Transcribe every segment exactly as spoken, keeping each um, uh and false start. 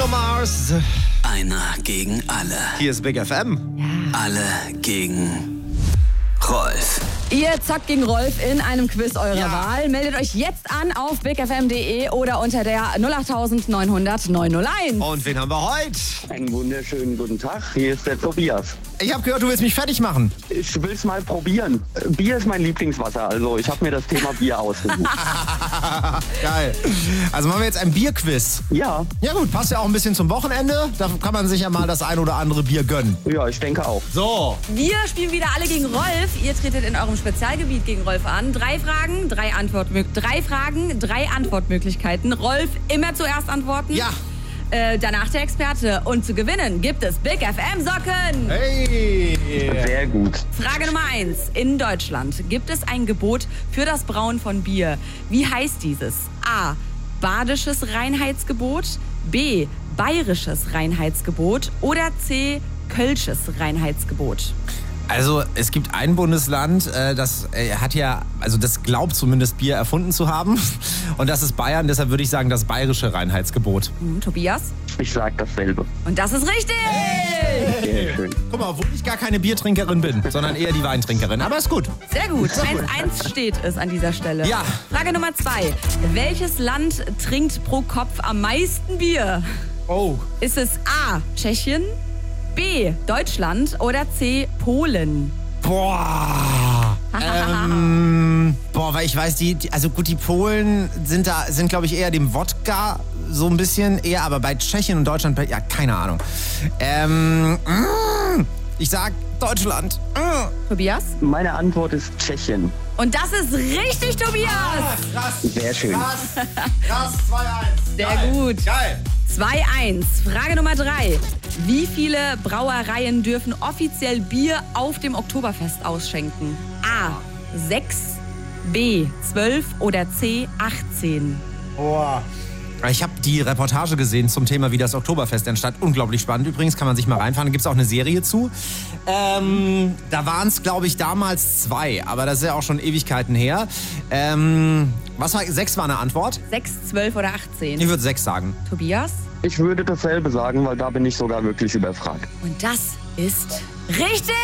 Bruno Mars. Einer gegen alle. Hier ist Big F M. Ja. Alle gegen Rolf. Ihr zockt gegen Rolf in einem Quiz eurer Ja. Wahl. Meldet euch jetzt an auf bigfm punkt de oder unter der null acht neun null null neun null eins. Und wen haben wir heute? Einen wunderschönen guten Tag, hier ist der Tobias. Ich habe gehört, du willst mich fertig machen. Ich will es mal probieren. Bier ist mein Lieblingswasser, also ich habe mir das Thema Bier ausgesucht. Geil. Also machen wir jetzt ein Bierquiz. Ja, Ja gut, passt ja auch ein bisschen zum Wochenende. Da kann man sich ja mal das ein oder andere Bier gönnen. ja, ich denke auch. So. Wir spielen wieder alle gegen Rolf. Ihr tretet in eurem Spezialgebiet gegen Rolf an. Drei Fragen, drei, Antwortmö- drei Fragen, drei Antwortmöglichkeiten. Rolf immer zuerst antworten. Ja. Äh, danach der Experte. Und zu gewinnen gibt es Big F M Socken. Hey. Sehr gut. Frage Nummer eins. In Deutschland gibt es ein Gebot für das Brauen von Bier. Wie heißt dieses? A. Badisches Reinheitsgebot. B. Bayerisches Reinheitsgebot. Oder C. Kölsches Reinheitsgebot. Also es gibt ein Bundesland, äh, das äh, hat ja, also das glaubt zumindest Bier erfunden zu haben. Und das ist Bayern, deshalb würde ich sagen das bayerische Reinheitsgebot. Hm, Tobias? Ich sag dasselbe. Und das ist richtig! Sehr schön. Guck mal, obwohl ich gar keine Biertrinkerin bin, sondern eher die Weintrinkerin. Aber ist gut. Sehr gut. eins eins steht es an dieser Stelle. Ja. Frage Nummer zwei. Welches Land trinkt pro Kopf am meisten Bier? Oh. Ist es A. Tschechien, B. Deutschland oder C. Polen? Boah. ähm, boah, weil ich weiß, die, die, also gut, die Polen sind da, sind glaube ich eher dem Wodka so ein bisschen eher, aber bei Tschechien und Deutschland, ja, keine Ahnung. Ähm, mm, ich sag Deutschland. Mm. Tobias? Meine Antwort ist Tschechien. Und das ist richtig, Tobias! Krass. Sehr schön. Krass. Krass. zwei eins. Sehr gut. Geil. zwei eins. Frage Nummer drei. Wie viele Brauereien dürfen offiziell Bier auf dem Oktoberfest ausschenken? A. sechs, B. zwölf oder C. achtzehn? Boah. Ich habe die Reportage gesehen zum Thema, wie das Oktoberfest entstand. Unglaublich spannend. Übrigens kann man sich mal reinfahren. Da gibt es auch eine Serie zu. Ähm, da waren es, glaube ich, damals zwei. Aber das ist ja auch schon Ewigkeiten her. Ähm, was war, sechs war eine Antwort? sechs, zwölf oder achtzehn? Ich würde sechs sagen. Tobias? Ich würde dasselbe sagen, weil da bin ich sogar wirklich überfragt. Und das ist richtig!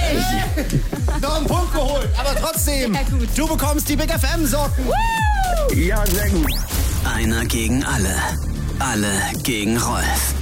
Noch einen Punkt geholt. Aber trotzdem, Sehr gut. du bekommst die Big F M-Socken. Ja, sehr gut. Einer gegen alle. Alle gegen Rolf.